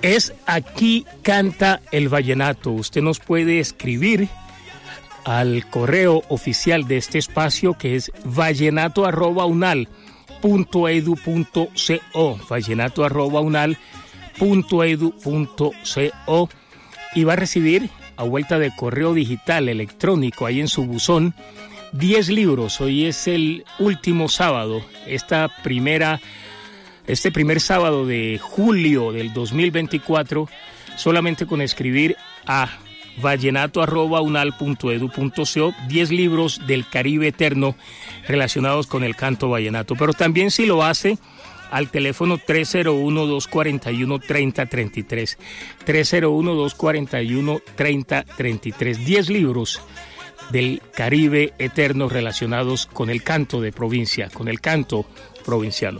Es Aquí Canta el Vallenato. Usted nos puede escribir al correo oficial de este espacio, que es vallenato@unal.edu.co, vallenato@unal.edu.co, y va a recibir a vuelta de correo digital electrónico ahí en su buzón 10 libros. Hoy es el último sábado, este primer sábado de julio del 2024, solamente con escribir a vallenato@unal.edu.co, 10 libros del Caribe eterno relacionados con el canto vallenato. Pero también si lo hace al teléfono 301-241-3033, 301-241-3033, 10 libros del Caribe eterno relacionados con el canto de provincia, con el canto provinciano.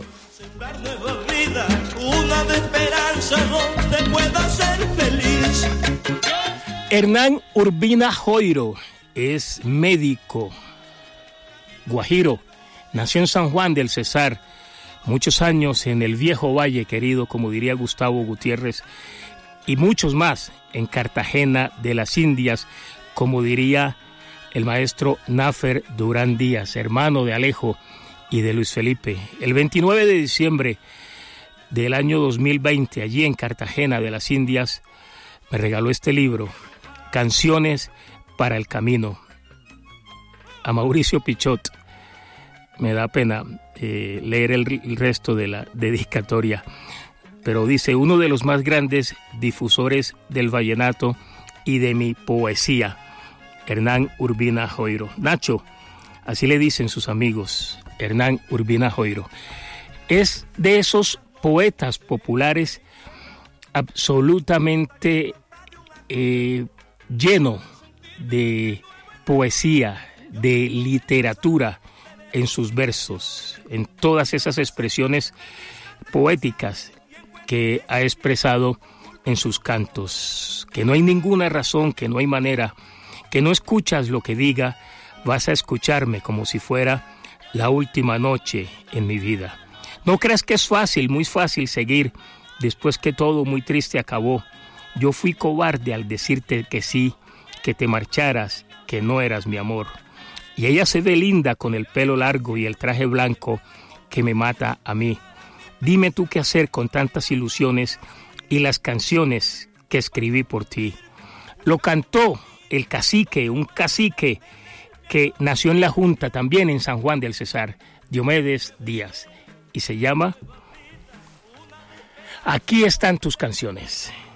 Una de esperanza donde pueda ser feliz. Hernán Urbina Joiro es médico guajiro, nació en San Juan del Cesar, muchos años en el viejo valle querido, como diría Gustavo Gutiérrez, y muchos más en Cartagena de las Indias, como diría el maestro Nafer Durán Díaz, hermano de Alejo y de Luis Felipe. El 29 de diciembre del año 2020, allí en Cartagena de las Indias, me regaló este libro, Canciones para el Camino, a Mauricio Pichot. Me da pena leer el resto de la dedicatoria, pero dice: uno de los más grandes difusores del vallenato y de mi poesía, Hernán Urbina Joiro. Nacho, así le dicen sus amigos, Hernán Urbina Joiro. Es de esos poetas populares absolutamente lleno de poesía, de literatura en sus versos, en todas esas expresiones poéticas que ha expresado en sus cantos, que no hay ninguna razón, que no hay manera, que no escuchas lo que diga, vas a escucharme como si fuera la última noche en mi vida. No creas que es fácil, muy fácil seguir, después que todo muy triste acabó. Yo fui cobarde al decirte que sí, que te marcharas, que no eras mi amor. Y ella se ve linda con el pelo largo y el traje blanco que me mata a mí. Dime tú qué hacer con tantas ilusiones y las canciones que escribí por ti. Lo cantó el cacique, un cacique que nació en la Junta, también en San Juan del Cesar, Diomedes Díaz, y se llama Aquí están tus canciones.